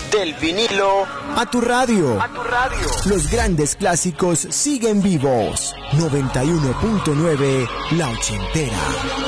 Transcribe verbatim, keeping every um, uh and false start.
Del vinilo a tu radio. a tu radio. Los grandes clásicos siguen vivos. noventa y uno punto nueve La Ochentera.